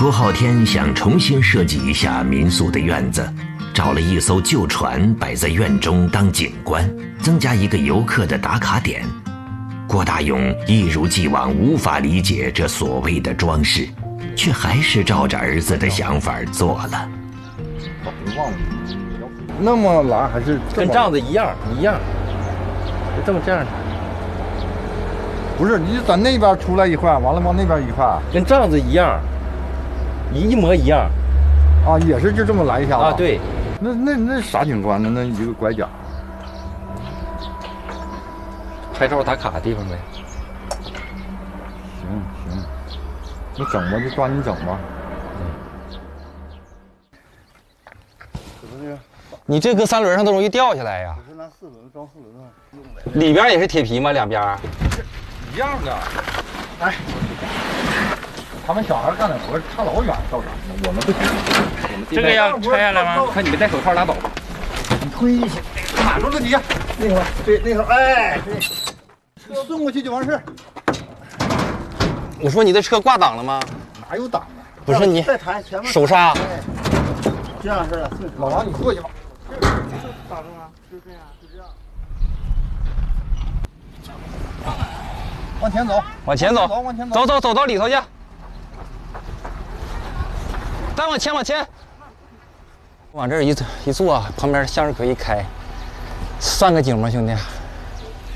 郭浩天想重新设计一下民宿的院子，找了一艘旧船摆在院中当景观，增加一个游客的打卡点。郭大勇一如既往无法理解这所谓的装饰，却还是照着儿子的想法做了。 忘了，那么蓝还是跟帐子一样，就这样。 不是你在那边出来一块，完了往那边一块， 跟帐子一样，一模一样。 啊，也是就这么来一下子啊，对。 那啥景观呢？那一个拐角。 拍照打卡的地方呗。 行，你整吧，就抓紧整吧。 你这搁3轮上都容易掉下来呀。 我是拿4轮装4轮用的。 里边也是铁皮吗？两边？ 一样的。哎，他们小孩干的活差老远到咱们，我们不行。 这个要拆下来吗？看你没戴手套拉倒吧。 你推一下，卡住了你。那会儿，对，那会儿，哎，对，送过去就完事。 我说你的车挂档了吗？ 哪有档啊？ 不是你再抬前面手刹。 这样式的。老王，你过去吧。 咋着啊？就这样，就这样。 往前走， 往前走， 往前走， 走到里头去。再往前。往这儿一坐，旁边向日葵一开，算个景吗，兄弟？